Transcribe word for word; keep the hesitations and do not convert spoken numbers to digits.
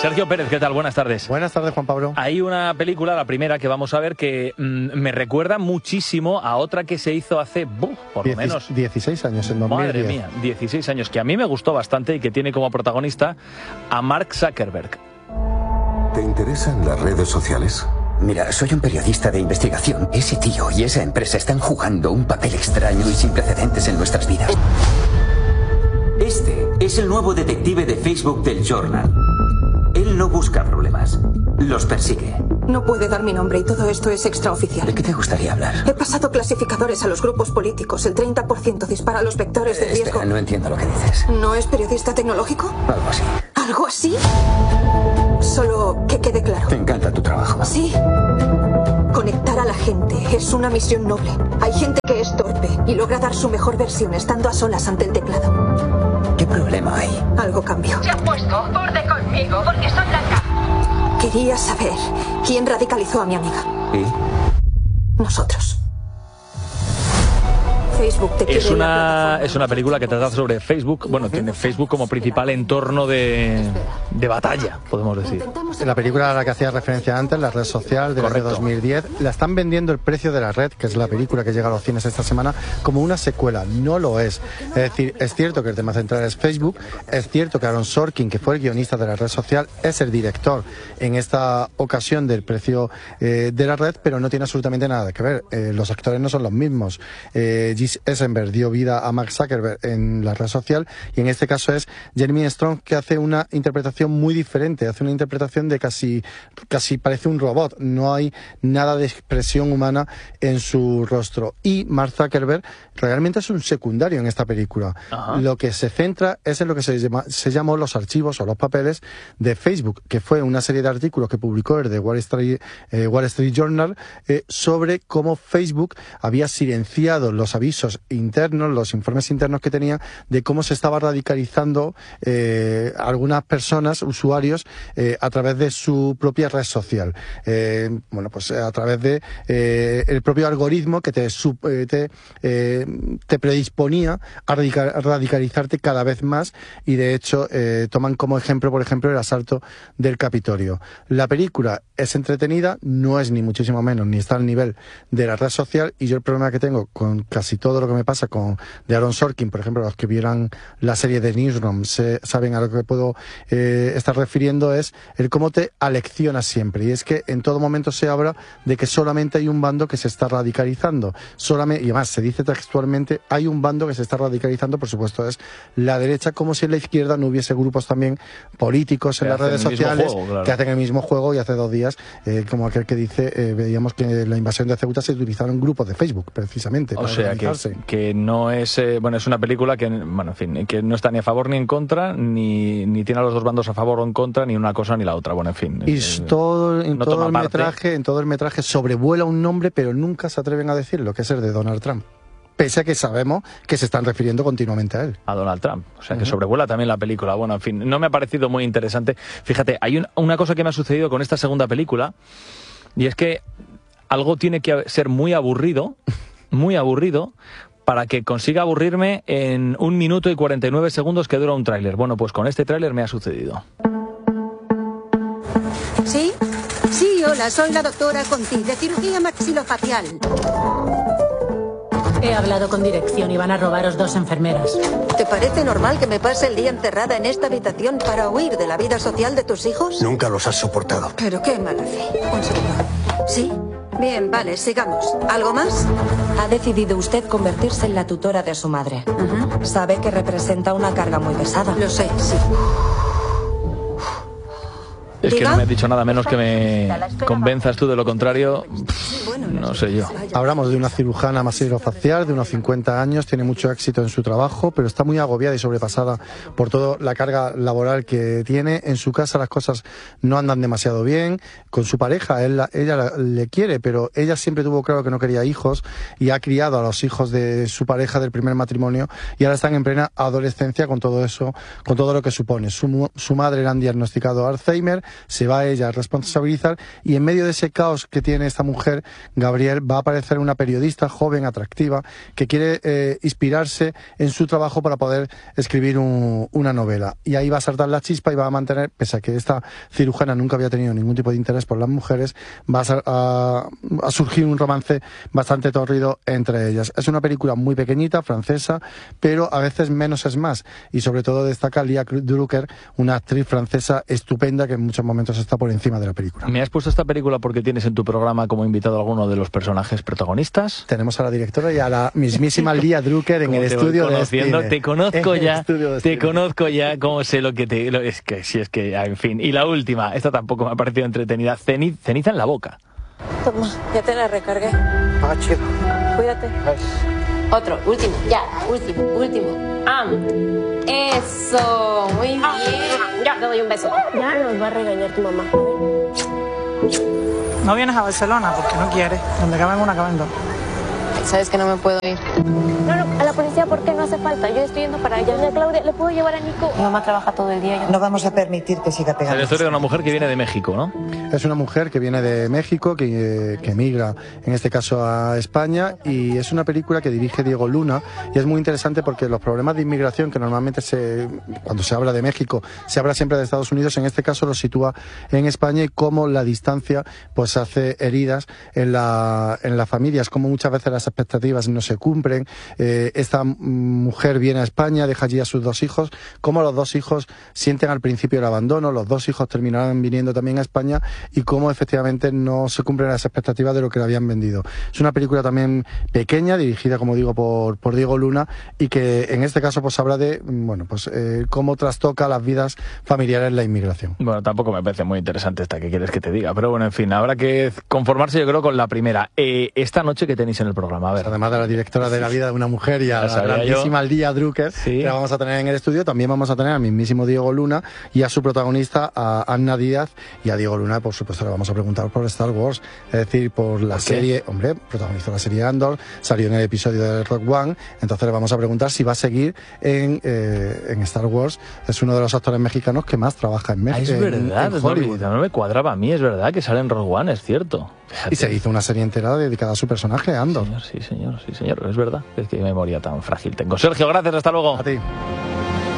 Sergio Pérez, ¿qué tal? Buenas tardes. Buenas tardes, Juan Pablo. Hay una película, la primera que vamos a ver, que mmm, me recuerda muchísimo a otra que se hizo hace, buh, por lo menos... dieciséis años, en dos mil diez. Madre mía, dieciséis años, que a mí me gustó bastante y que tiene como protagonista a Mark Zuckerberg. ¿Te interesan las redes sociales? Mira, soy un periodista de investigación. Ese tío y esa empresa están jugando un papel extraño y sin precedentes en nuestras vidas. Este es el nuevo detective de Facebook del Journal. Él no busca problemas, los persigue. No puede dar mi nombre y todo esto es extraoficial. ¿De qué te gustaría hablar? He pasado clasificadores a los grupos políticos. El treinta por ciento dispara los vectores de eh, riesgo. Espera, no entiendo lo que dices. ¿No es periodista tecnológico? Algo así. ¿Algo así? Solo que quede claro. Te encanta tu trabajo. Sí. Conectar a la gente es una misión noble. Hay gente que es torpe y logra dar su mejor versión estando a solas ante el teclado. ¿Qué problema hay? Algo cambió. Se ha puesto borde conmigo porque soy blanca. Quería saber quién radicalizó a mi amiga. ¿Y? Nosotros. Facebook te quiere Es en la una, plataforma. es una película que trata sobre Facebook. Bueno, tiene Facebook como principal entorno de, de batalla, podemos decir. La película a la que hacía referencia antes, la red social del Correcto. año dos mil diez, la están vendiendo El precio de la red, que es la película que llega a los cines esta semana, como una secuela. No lo es. Es decir, es cierto que el tema central es Facebook, es cierto que Aaron Sorkin, que fue el guionista de la red social, es el director en esta ocasión del precio eh, de la red, pero no tiene absolutamente nada que ver. Eh, los actores no son los mismos. Eh, Jesse Eisenberg dio vida a Mark Zuckerberg en la red social y en este caso es Jeremy Strong, que hace una interpretación muy diferente, hace una interpretación de casi, casi parece un robot, no hay nada de expresión humana en su rostro. Y Mark Zuckerberg realmente es un secundario en esta película. Ajá. Lo que se centra es en lo que se, llama, se llamó los archivos o los papeles de Facebook, que fue una serie de artículos que publicó el de Wall Street, eh, Wall Street Journal eh, sobre cómo Facebook había silenciado los avisos internos, los informes internos que tenía de cómo se estaba radicalizando eh, algunas personas, usuarios, eh, a través de su propia red social. Eh, bueno, pues a través de eh, el propio algoritmo que te, sub, eh, te, eh, te predisponía a radical, radicalizarte cada vez más y de hecho eh, toman como ejemplo, por ejemplo, el asalto del Capitolio. La película es entretenida, no es ni muchísimo menos, ni está al nivel de la red social y yo el problema que tengo con casi todo lo que me pasa con de Aaron Sorkin, por ejemplo, los que vieran la serie de Newsroom se, saben a lo que puedo eh, estar refiriendo, es el cómo te alecciona siempre. Y es que en todo momento se habla de que solamente hay un bando que se está radicalizando. Solamente, y además se dice textualmente, hay un bando que se está radicalizando, por supuesto, es la derecha, como si en la izquierda no hubiese grupos también políticos en Que las hacen redes el mismo sociales juego, claro. que hacen el mismo juego. Y hace dos días, eh, como aquel que dice, eh, veíamos que en la invasión de Ceuta se utilizaron grupos de Facebook, precisamente. O para sea, que, organizarse. que no es... Eh, bueno, es una película que, bueno, en fin, que no está ni a favor ni en contra, ni, ni tiene a los dos bandos a favor o en contra, ni una cosa ni la otra. Bueno, en fin. Y eh, todo, en no todo toma el parte. metraje, en todo el metraje sobrevuela un nombre, pero nunca se atreven a decirlo, que es el de Donald Trump. Pese a que sabemos que se están refiriendo continuamente a él. A Donald Trump. O sea, que Uh-huh. sobrevuela también la película. Bueno, en fin, no me ha parecido muy interesante. Fíjate, hay un, una cosa que me ha sucedido con esta segunda película, y es que algo tiene que ser muy aburrido, muy aburrido, para que consiga aburrirme en un minuto y cuarenta y nueve segundos que dura un tráiler. Bueno, pues con este tráiler me ha sucedido. ¿Sí? Sí, hola, soy la doctora Conti, de cirugía maxilofacial. He hablado con dirección y van a robaros dos enfermeras. ¿Te parece normal que me pase el día encerrada en esta habitación para huir de la vida social de tus hijos? Nunca los has soportado. Pero qué mala fe. Un segundo. ¿Sí? Bien, vale, sigamos. ¿Algo más? Ha decidido usted convertirse en la tutora de su madre. Uh-huh. Sabe que representa una carga muy pesada. Lo sé, sí. Es que ¿Diga? no me has dicho nada menos que me convenzas tú de lo contrario. Pff, no sé yo. Hablamos de una cirujana maxilofacial de unos cincuenta años, tiene mucho éxito en su trabajo, pero está muy agobiada y sobrepasada por toda la carga laboral que tiene. En su casa las cosas no andan demasiado bien. Con su pareja, él, ella la- le quiere, pero ella siempre tuvo claro que no quería hijos y ha criado a los hijos de su pareja del primer matrimonio y ahora están en plena adolescencia con todo eso, con todo lo que supone. Su, mu- su madre le han diagnosticado Alzheimer se va a ella a responsabilizar, y en medio de ese caos que tiene esta mujer, Gabriel, va a aparecer una periodista joven, atractiva, que quiere eh, inspirarse en su trabajo para poder escribir un, una novela. Y ahí va a saltar la chispa y va a mantener, pese a que esta cirujana nunca había tenido ningún tipo de interés por las mujeres, va a, a, a surgir un romance bastante torrido entre ellas. Es una película muy pequeñita, francesa, pero a veces menos es más. Y sobre todo destaca Lia Drucker, una actriz francesa estupenda que en muchos momentos está por encima de la película. ¿Me has puesto esta película porque tienes en tu programa como invitado a alguno de los personajes protagonistas? Tenemos a la directora y a la mismísima Lia Drucker en el estudio de cine. Te conozco ya, te conozco ya, como sé lo que te... Lo, es que, sí, es que, en fin. Y la última, esta tampoco me ha parecido entretenida, Ceniz, ceniza en la boca. Toma, ya te la recargué. Ah, chido. Cuídate. Otro, último, ya, último, último. Ah, eso, muy bien. Ya, te doy un beso. Ya nos va a regañar tu mamá. No vienes a Barcelona porque no quieres. Donde caben una, caben dos. Sabes que no me puedo ir. No, no, a la policía, ¿por qué? No hace falta. Yo estoy yendo para allá. Doña Claudia, ¿le puedo llevar a Nico? Mi mamá trabaja todo el día. Yo... No vamos a permitir que siga pegando. Es la historia de una mujer que viene de México, ¿no? Es una mujer que viene de México, que, que emigra, en este caso, a España, y es una película que dirige Diego Luna, y es muy interesante porque los problemas de inmigración, que normalmente se, cuando se habla de México, se habla siempre de Estados Unidos, en este caso lo sitúa en España, y cómo la distancia pues hace heridas en la, en las familias, cómo muchas veces las expectativas no se cumplen. Eh, esta mujer viene a España, deja allí a sus dos hijos, cómo los dos hijos sienten al principio el abandono, los dos hijos terminarán viniendo también a España, y cómo efectivamente no se cumplen las expectativas de lo que le habían vendido. Es una película también pequeña, dirigida, como digo, por, por Diego Luna, y que en este caso pues habla de, bueno, pues eh, cómo trastoca las vidas familiares la inmigración. Bueno, tampoco me parece muy interesante esta, que quieres que te diga, pero bueno, en fin, habrá que conformarse, yo creo, con la primera. Eh, esta noche que tenéis en el programa, a ver. Además de la directora de La vida de una mujer y a la grandísima Lia Drucker, sí, que la vamos a tener en el estudio, también vamos a tener al mismísimo Diego Luna y a su protagonista, a Anna Díaz, y a Diego Luna, por supuesto, le vamos a preguntar por Star Wars, es decir, por la ¿Por serie, hombre, protagonizó la serie Andor, salió en el episodio de Rogue One, entonces le vamos a preguntar si va a seguir en, eh, en Star Wars. Es uno de los actores mexicanos que más trabaja en México. Ah, es verdad, en, en Hollywood. No, no me cuadraba a mí, es verdad que sale en Rogue One, es cierto. Fíjate. Y se hizo una serie entera dedicada a su personaje, Andor. Sí, señor, sí, señor, sí, señor, es verdad. Es que memoria tan frágil tengo. Sergio, gracias, hasta luego. A ti.